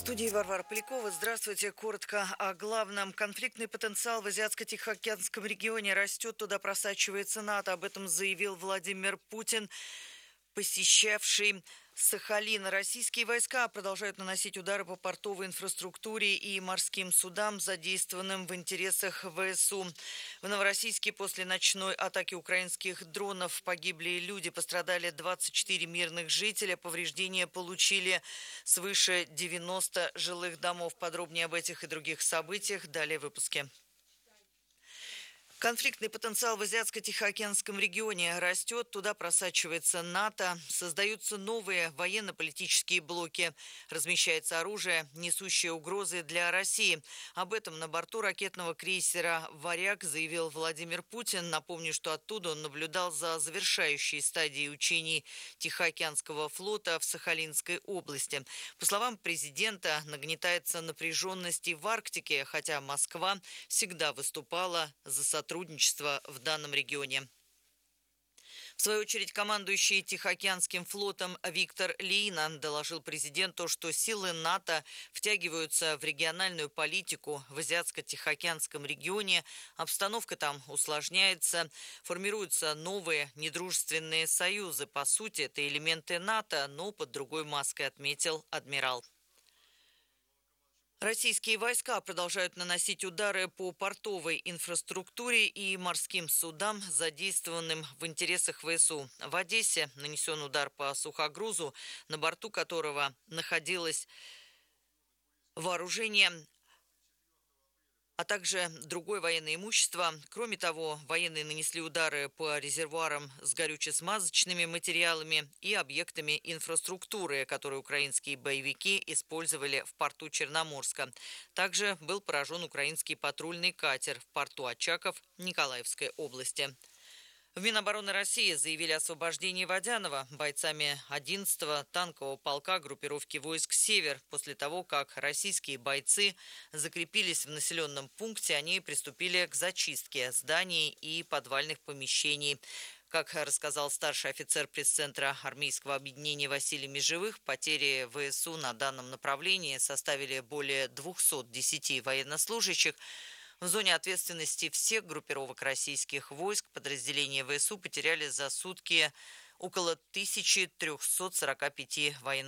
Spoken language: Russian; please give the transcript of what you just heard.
студии Варвара Полякова. Здравствуйте. Коротко о главном. Конфликтный потенциал в Азиатско-Тихоокеанском регионе растет. Туда просачивается НАТО. Об этом заявил Владимир Путин, посещавший Сахалин. Российские войска продолжают наносить удары по портовой инфраструктуре и морским судам, задействованным в интересах ВСУ. В Новороссийске после ночной атаки украинских дронов погибли люди, пострадали 24 мирных жителя, повреждения получили свыше 90 жилых домов. Подробнее об этих и других событиях далее в выпуске. Конфликтный потенциал в Азиатско-Тихоокеанском регионе растет, туда просачивается НАТО, создаются новые военно-политические блоки, размещается оружие, несущее угрозы для России. Об этом на борту ракетного крейсера «Варяг» заявил Владимир Путин. Напомню, что оттуда он наблюдал за завершающей стадией учений Тихоокеанского флота в Сахалинской области. По словам президента, нагнетается напряженность и в Арктике, хотя Москва всегда выступала за сотрудничество в данном регионе. В свою очередь, командующий Тихоокеанским флотом Виктор Лейнан доложил президенту, что силы НАТО втягиваются в региональную политику в Азиатско-Тихоокеанском регионе. Обстановка там усложняется, формируются новые недружественные союзы. По сути, это элементы НАТО, но под другой маской, отметил адмирал. Российские войска продолжают наносить удары по портовой инфраструктуре и морским судам, задействованным в интересах ВСУ. В Одессе нанесен удар по сухогрузу, на борту которого находилось вооружение, а также другое военное имущество. Кроме того, военные нанесли удары по резервуарам с горюче-смазочными материалами и объектами инфраструктуры, которые украинские боевики использовали в порту Черноморска. Также был поражен украинский патрульный катер в порту Очаков Николаевской области. В Минобороны России заявили о освобождении Водянова бойцами 11-го танкового полка группировки войск «Север». После того, как российские бойцы закрепились в населенном пункте, они приступили к зачистке зданий и подвальных помещений. Как рассказал старший офицер пресс-центра армейского объединения Василий Межевых, потери ВСУ на данном направлении составили более 210 военнослужащих. В зоне ответственности всех группировок российских войск подразделения ВСУ потеряли за сутки около 1345 военнослужащих.